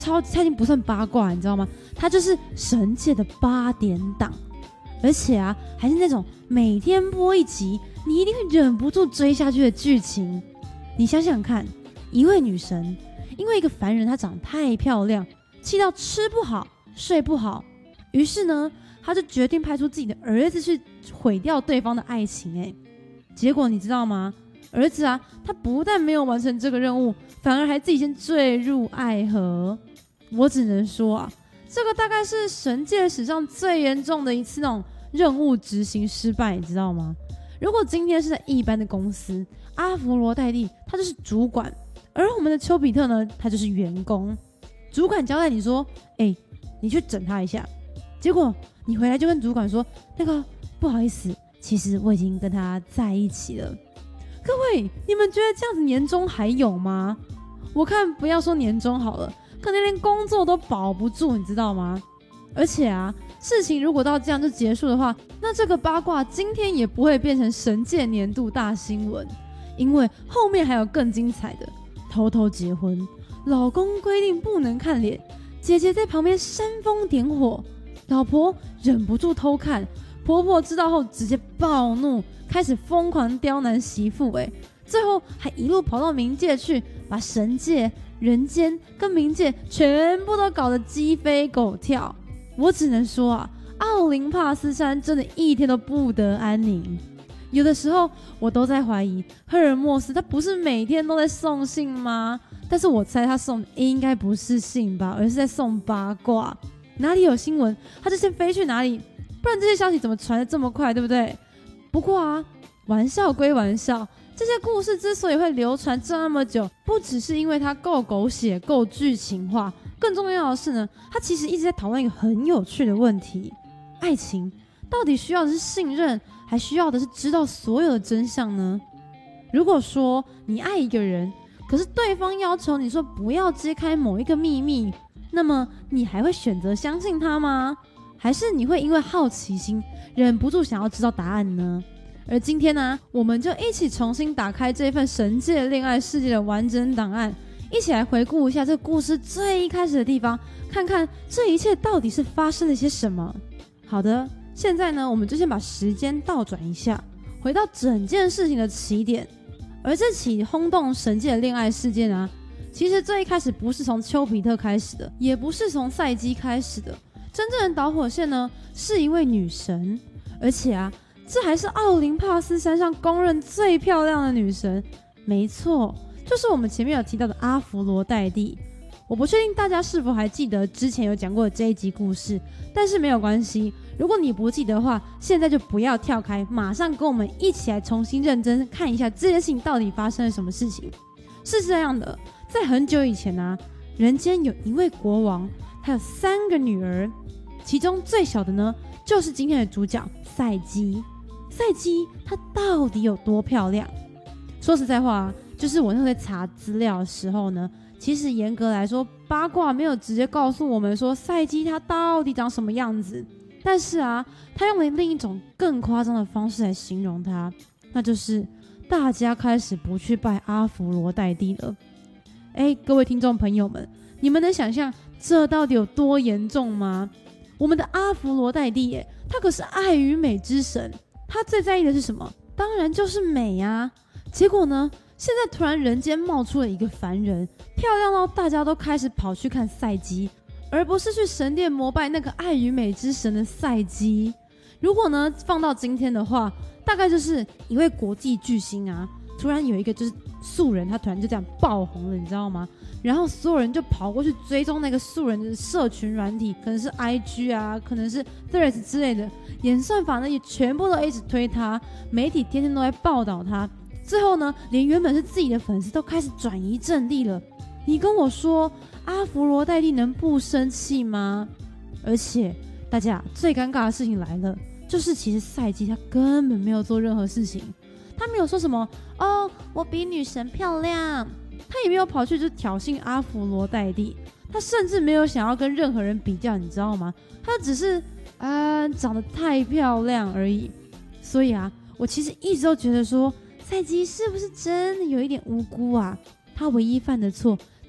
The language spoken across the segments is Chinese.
他已经不算八卦，你知道吗？他就是神界的8点档，而且啊，还是那种每天播一集，你一定会忍不住追下去的剧情。你想想看，一位女神因为一个凡人她长得太漂亮，气到吃不好睡不好，于是呢，她就决定派出自己的儿子去毁掉对方的爱情。结果你知道吗？儿子啊，他不但没有完成这个任务，反而还自己先坠入爱河。我只能说啊，这个大概是神界史上最严重的一次那种任务执行失败，你知道吗？如果今天是在一般的公司，阿佛罗代蒂他就是主管，而我们的丘比特呢，他就是员工。主管交代你说，你去整他一下，结果你回来就跟主管说，那个不好意思，其实我已经跟他在一起了。各位，你们觉得这样子年终还有吗？我看不要说年终好了，可能连工作都保不住，你知道吗？而且啊，事情如果到这样就结束的话，那这个八卦今天也不会变成神界年度大新闻，因为后面还有更精彩的。偷偷结婚，老公规定不能看脸，姐姐在旁边煽风点火，老婆忍不住偷看，婆婆知道后直接暴怒，开始疯狂刁难媳妇，最后还一路跑到冥界去，把神界、人间跟冥界全部都搞得鸡飞狗跳。我只能说啊，奥林帕斯山真的一天都不得安宁。有的时候我都在怀疑，赫尔墨斯他不是每天都在送信吗？但是我猜他送的应该不是信吧，而是在送八卦。哪里有新闻，他就先飞去哪里，不然这些消息怎么传得这么快，对不对？不过啊，玩笑归玩笑，这些故事之所以会流传这么久，不只是因为它够狗血、够剧情化，更重要的是呢，它其实一直在讨论一个很有趣的问题：爱情到底需要的是信任，还需要的是知道所有的真相呢？如果说你爱一个人，可是对方要求你说不要揭开某一个秘密，那么你还会选择相信他吗？还是你会因为好奇心忍不住想要知道答案呢？而今天呢，我们就一起重新打开这份神界恋爱世界的完整档案，一起来回顾一下这个故事最一开始的地方，看看这一切到底是发生了些什么。好的，现在呢，我们就先把时间倒转一下，回到整件事情的起点。而这起轰动神界的恋爱事件啊，其实最一开始不是从丘比特开始的，也不是从赛姬开始的，真正的导火线呢，是一位女神。而且啊，这还是奥林帕斯山上公认最漂亮的女神，没错，就是我们前面有提到的阿佛罗代蒂。我不确定大家是否还记得之前有讲过的这一集故事，但是没有关系，如果你不记得的话，现在就不要跳开，马上跟我们一起来重新认真看一下这件事情到底发生了什么事情。是这样的，在很久以前啊，人间有一位国王，他有3个女儿，其中最小的呢，就是今天的主角赛姬。赛姬她到底有多漂亮？说实在话啊，就是我那时候在查资料的时候呢，其实严格来说，八卦没有直接告诉我们说赛姬她到底长什么样子，但是啊，他用了另一种更夸张的方式来形容她，那就是大家开始不去拜阿佛罗代蒂了。各位听众朋友们，你们能想象这到底有多严重吗？我们的阿佛罗代蒂他可是爱与美之神，他最在意的是什么？当然就是美啊。结果呢，现在突然人间冒出了一个凡人，漂亮到大家都开始跑去看赛姬，而不是去神殿膜拜那个爱与美之神的赛姬。如果呢放到今天的话，大概就是一位国际巨星啊，突然有一个就是素人，他突然就这样爆红了，你知道吗？然后所有人就跑过去追踪那个素人的社群软体，可能是 IG 啊，可能是 Threads 之类的，演算法呢也全部都一直推他，媒体天天都在报道他。最后呢，连原本是自己的粉丝都开始转移阵地了。你跟我说阿佛罗代蒂能不生气吗？而且大家最尴尬的事情来了，就是其实赛姬他根本没有做任何事情，他没有说什么我比女神漂亮，他也没有跑去就挑衅阿佛罗代蒂，他甚至没有想要跟任何人比较，你知道吗？他只是长得太漂亮而已。所以啊，我其实一直都觉得说赛姬是不是真的有一点无辜啊？他唯一犯的错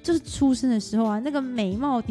就是出生的时候啊，那个美貌